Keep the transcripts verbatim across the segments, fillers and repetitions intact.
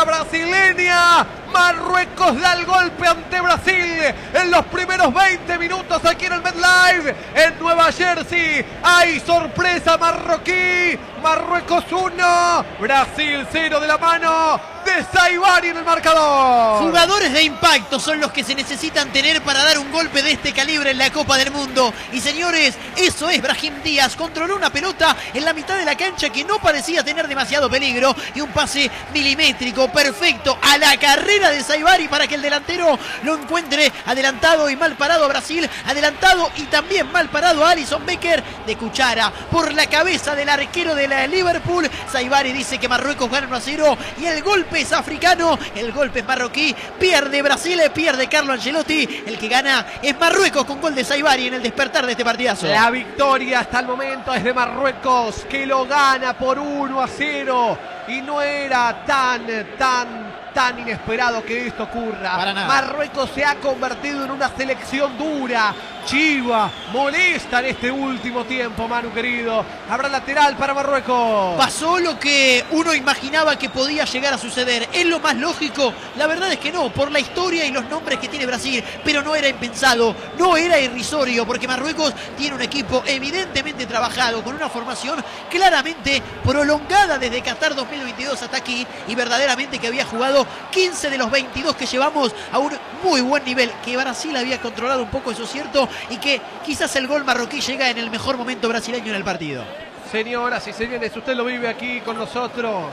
la brasileña. Marruecos da el golpe ante Brasil en los primeros veinte minutos aquí en el MetLife, en Nueva Jersey. Hay sorpresa marroquí. Marruecos uno, Brasil cero de la mano de Saibari en el marcador. Jugadores de impacto son los que se necesitan tener para dar un golpe de este calibre en la Copa del Mundo. Y señores, eso es Brahim Díaz. Controló una pelota en la mitad de la cancha que no parecía tener demasiado peligro. Y un pase milimétrico, perfecto, a la carrera de Saibari para que el delantero lo encuentre adelantado y mal parado a Brasil. Adelantado y también mal parado a Alisson Becker de cuchara por la cabeza del arquero de la Liverpool. Saibari dice que Marruecos gana uno a cero y el golpe es africano, el golpe es marroquí, pierde Brasil, pierde Carlo Ancelotti, el que gana es Marruecos con gol de Saibari en el despertar de este partidazo. La victoria hasta el momento es de Marruecos, que lo gana por uno a cero y no era tan, tan, tan inesperado que esto ocurra. Para nada. Marruecos se ha convertido en una selección dura, chiva, molesta en este último tiempo, Manu querido. Habrá lateral para Marruecos. Pasó lo que uno imaginaba que podía llegar a suceder. ¿Es lo más lógico? La verdad es que no, por la historia y los nombres que tiene Brasil. Pero no era impensado, no era irrisorio, porque Marruecos tiene un equipo evidentemente trabajado, con una formación claramente prolongada desde Qatar dos mil veintidós hasta aquí, y verdaderamente que había jugado quince de los veintidós que llevamos a un muy buen nivel, que Brasil había controlado un poco, eso es cierto, y que quizás el gol marroquí llega en el mejor momento brasileño en el partido. Señoras y señores, usted lo vive aquí con nosotros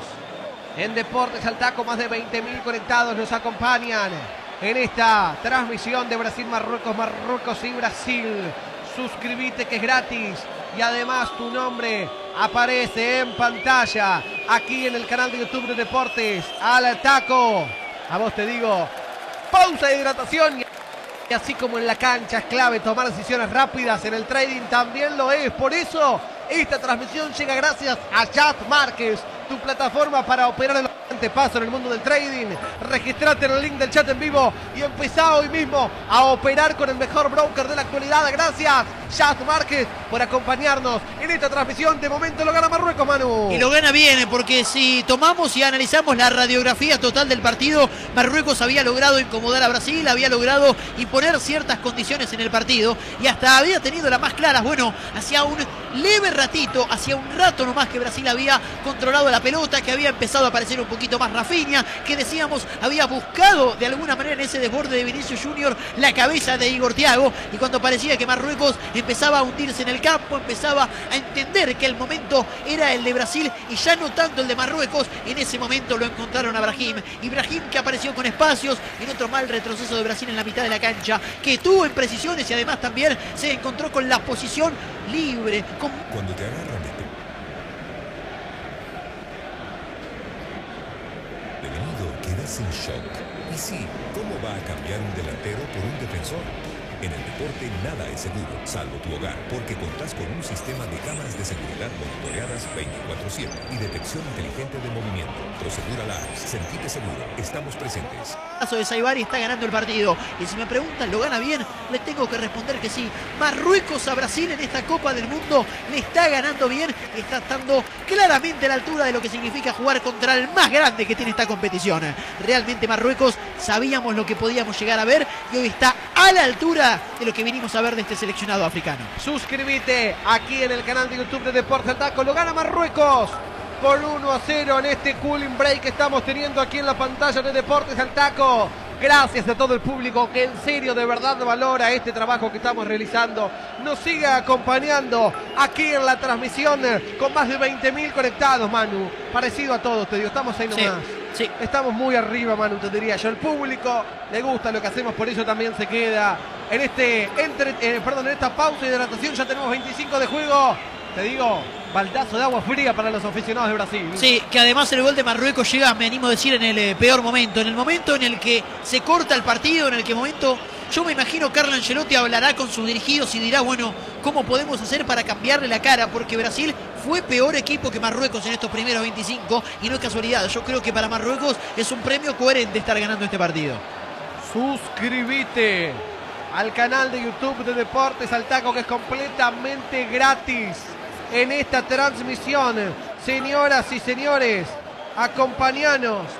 en Deportes al Taco. Más de veinte mil conectados nos acompañan en esta transmisión de Brasil-Marruecos, Marruecos y Brasil. Suscríbete que es gratis y además tu nombre aparece en pantalla aquí en el canal de YouTube de Deportes al Taco. A vos te digo, pausa de hidratación. Y así como en la cancha es clave tomar decisiones rápidas, en el trading también lo es. Por eso esta transmisión llega gracias a Chat Márquez, tu plataforma para operar el paso en el mundo del trading. Registrate en el link del chat en vivo y empezá hoy mismo a operar con el mejor broker de la actualidad. Gracias, Chat Márquez, por acompañarnos en esta transmisión. De momento lo gana Marruecos, Manu. Y lo gana bien, porque si tomamos y analizamos la radiografía total del partido, Marruecos había logrado incomodar a Brasil, había logrado imponer ciertas condiciones en el partido y hasta había tenido las más claras. Bueno, hacía un leve ratito, hacía un rato nomás que Brasil había controlado la pelota, que había empezado a aparecer un poquito más Rafinha, que decíamos había buscado de alguna manera en ese desborde de Vinicius Junior la cabeza de Igor Thiago, y cuando parecía que Marruecos empezaba a hundirse en el campo, empezaba a entender que el momento era el de Brasil y ya no tanto el de Marruecos, en ese momento lo encontraron a Brahim. Y Brahim, que apareció con espacios en otro mal retroceso de Brasil en la mitad de la cancha, que tuvo imprecisiones y además también se encontró con la posición libre. Con... Cuando te agarran de quedas en shock. Y sí, ¿cómo va a cambiar un delantero por un defensor? En el deporte nada es seguro, salvo tu hogar, porque contás con un sistema de cámaras de seguridad monitoreadas veinticuatro siete y detección inteligente de movimiento. Prosegur Alarms, sentite seguro, estamos presentes. El caso de Saibari está ganando el partido, y si me preguntan, ¿lo gana bien? Les tengo que responder que sí. Marruecos a Brasil en esta Copa del Mundo le está ganando bien, está estando claramente a la altura de lo que significa jugar contra el más grande que tiene esta competición. Realmente Marruecos sabíamos lo que podíamos llegar a ver y hoy está a la altura de lo que vinimos a ver de este seleccionado africano. Suscríbete aquí en el canal de YouTube de Deportes al Taco. Lo gana Marruecos por uno a cero en este cooling break que estamos teniendo aquí en la pantalla de Deportes al Taco. Gracias a todo el público que en serio de verdad valora este trabajo que estamos realizando. Nos sigue acompañando aquí en la transmisión con más de veinte mil conectados, Manu. Parecido a todos, te digo, estamos ahí nomás. Sí. Sí. Estamos muy arriba, Manu, te diría yo. El público le gusta lo que hacemos, por eso también se queda en este entre, eh, perdón, en esta pausa de hidratación. Ya tenemos veinticinco de juego. Te digo, baldazo de agua fría para los aficionados de Brasil. Sí, que además el gol de Marruecos llega, me animo a decir, en el eh, peor momento. En el momento en el que se corta el partido, en el que momento... Yo me imagino Carlo Ancelotti hablará con sus dirigidos y dirá, bueno, ¿cómo podemos hacer para cambiarle la cara? Porque Brasil fue peor equipo que Marruecos en estos primeros veinticinco y no es casualidad. Yo creo que para Marruecos es un premio coherente estar ganando este partido. Suscríbete al canal de YouTube de Deportes al Taco, que es completamente gratis en esta transmisión. Señoras y señores, acompáñanos